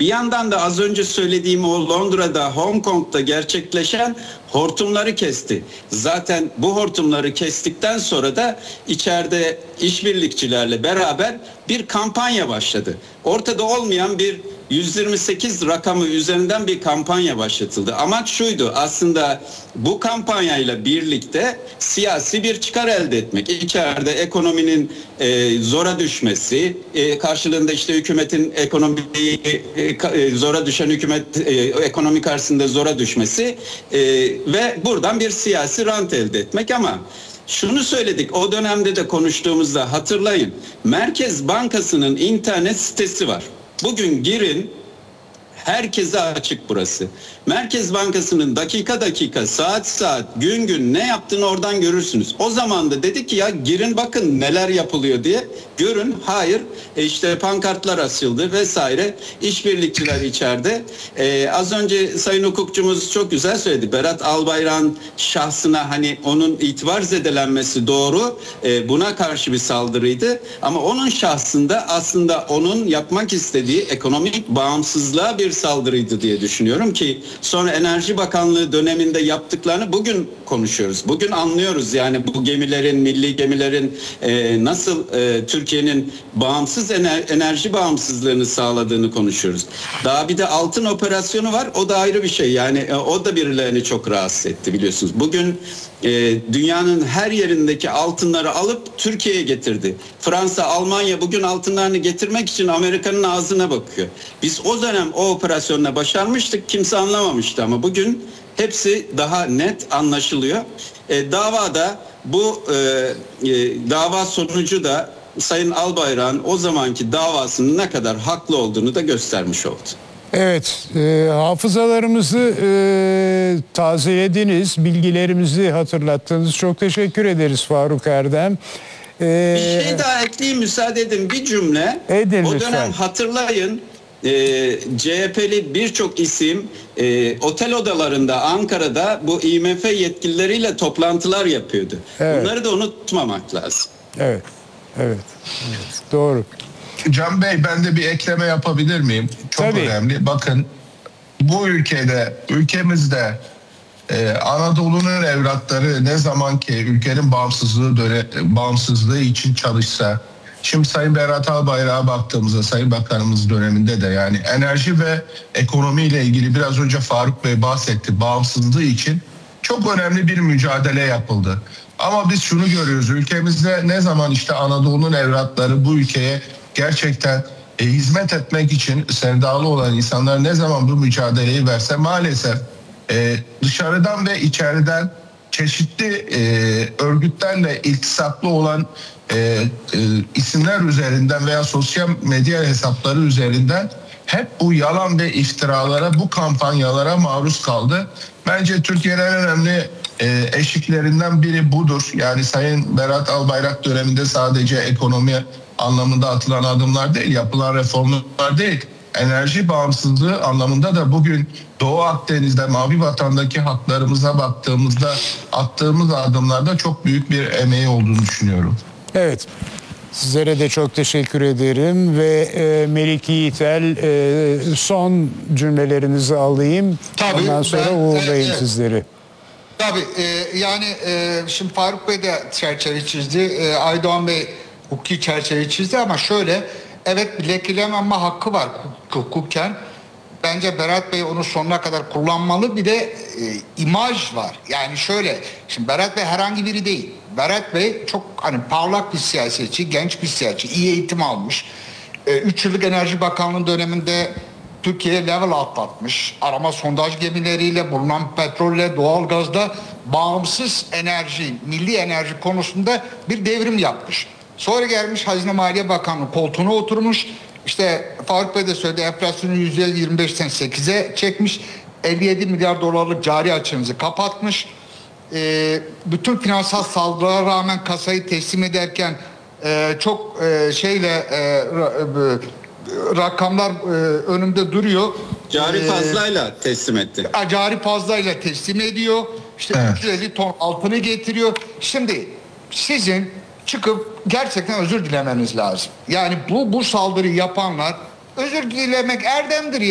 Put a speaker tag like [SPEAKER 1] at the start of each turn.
[SPEAKER 1] Bir yandan da az önce söylediğim o Londra'da, Hong Kong'da gerçekleşen hortumları kesti. Zaten bu hortumları kestikten sonra da içeride işbirlikçilerle beraber bir kampanya başladı. Ortada olmayan bir 128 rakamı üzerinden bir kampanya başlatıldı. Amaç şuydu aslında, bu kampanyayla birlikte siyasi bir çıkar elde etmek. İçeride ekonominin zora düşmesi, karşılığında işte hükümetin ekonomiyi zora düşen ekonomi karşısında zora düşmesi ve buradan bir siyasi rant elde etmek. Ama şunu söyledik o dönemde de konuştuğumuzda, hatırlayın, Merkez Bankası'nın internet sitesi var. Bugün girin, herkese açık burası. Merkez Bankası'nın dakika dakika, saat saat, gün gün ne yaptığını oradan görürsünüz. O zaman da dedik ki ya girin bakın neler yapılıyor diye. Görün, hayır, işte pankartlar asıldı vesaire. İşbirlikçiler içeride. Az önce Sayın Hukukçumuz çok güzel söyledi. Berat Albayrak'ın şahsına hani onun itibar zedelenmesi doğru. Buna karşı bir saldırıydı. Ama onun şahsında aslında onun yapmak istediği ekonomik bağımsızlığa bir saldırıydı diye düşünüyorum ki sonra Enerji Bakanlığı döneminde yaptıklarını bugün konuşuyoruz. Bugün anlıyoruz yani bu gemilerin, milli gemilerin nasıl Türkiye'nin bağımsız enerji bağımsızlığını sağladığını konuşuyoruz. Daha bir de altın operasyonu var. O da ayrı bir şey. Yani o da birilerini çok rahatsız etti biliyorsunuz. Bugün dünyanın her yerindeki altınları alıp Türkiye'ye getirdi. Fransa, Almanya bugün altınlarını getirmek için Amerika'nın ağzına bakıyor. Biz o dönem o operasyonla başarmıştık. Kimse anlamamıştı ama bugün hepsi daha net anlaşılıyor. Davada bu dava sonucu da Sayın Albayrak'ın o zamanki davasının ne kadar haklı olduğunu da göstermiş oldu.
[SPEAKER 2] Evet, hafızalarımızı tazelediniz, bilgilerimizi hatırlattınız. Çok teşekkür ederiz Faruk Erdem.
[SPEAKER 1] Bir şey daha ekleyeyim, müsaade edin, bir cümle.
[SPEAKER 2] Edin
[SPEAKER 1] o
[SPEAKER 2] lütfen.
[SPEAKER 1] dönem hatırlayın, CHP'li birçok isim otel odalarında Ankara'da bu IMF yetkilileriyle toplantılar yapıyordu.
[SPEAKER 2] Evet.
[SPEAKER 1] Bunları da unutmamak lazım.
[SPEAKER 2] Evet, evet, doğru.
[SPEAKER 3] Can Bey, ben de bir ekleme yapabilir miyim? Çok
[SPEAKER 2] Tabii.
[SPEAKER 3] önemli. Bakın, bu ülkemizde Anadolu'nun evlatları ne zaman ki ülkenin bağımsızlığı için çalışsa, şimdi Sayın Berat Albayrak'a baktığımızda, Sayın Bakanımız döneminde de yani enerji ve ekonomiyle ilgili biraz önce Faruk Bey bahsetti, bağımsızlığı için çok önemli bir mücadele yapıldı. Ama biz şunu görüyoruz, ülkemizde ne zaman işte Anadolu'nun evlatları bu ülkeye gerçekten hizmet etmek için sevdalı olan insanlar ne zaman bu mücadeleyi verse maalesef dışarıdan ve içeriden çeşitli örgütlerle iltisaklı olan isimler üzerinden veya sosyal medya hesapları üzerinden hep bu yalan ve iftiralara, bu kampanyalara maruz kaldı. Bence Türkiye'nin en önemli eşiklerinden biri budur. Yani Sayın Berat Albayrak döneminde sadece ekonomi anlamında atılan adımlar değil, yapılan reformlar değil, enerji bağımsızlığı anlamında da bugün Doğu Akdeniz'de, Mavi Vatan'daki haklarımıza baktığımızda attığımız adımlarda çok büyük bir emeği olduğunu düşünüyorum.
[SPEAKER 2] Evet, sizlere de çok teşekkür ederim ve Melik Yiğitel son cümlelerinizi alayım.
[SPEAKER 4] Tabii,
[SPEAKER 2] ondan sonra uğurlayayım sizleri.
[SPEAKER 4] Tabii şimdi Faruk Bey de çerçeve çizdi, Aydoğan Bey hukuki çerçeve çizdi ama şöyle, evet bir lekelenme hakkı var hukuken. Bence Berat Bey onu sonuna kadar kullanmalı. Bir de imaj var. Yani şöyle, şimdi Berat Bey herhangi biri değil. Berat Bey çok hani parlak bir siyasetçi, genç bir siyasetçi, iyi eğitim almış. 3 yıllık Enerji Bakanlığı döneminde Türkiye'ye level atlatmış. Arama sondaj gemileriyle, bulunan petrolle, doğalgazda bağımsız enerji, milli enerji konusunda bir devrim yapmış. Sonra gelmiş Hazine Maliye Bakanlığı koltuğuna oturmuş. İşte Faruk Bey de söyledi, enflasyonu %25'ten 8'e çekmiş. 57 milyar dolarlık cari açığımızı kapatmış. Bütün finansal saldırılara rağmen kasayı teslim ederken çok rakamlar önümde duruyor.
[SPEAKER 1] Cari fazlayla teslim etti.
[SPEAKER 4] Cari fazlayla teslim ediyor. İşte
[SPEAKER 3] Evet.
[SPEAKER 4] 350 ton altını getiriyor. Şimdi sizin çıkıp gerçekten özür dilemeniz lazım. Yani bu saldırıyı yapanlar özür dilemek erdemdir.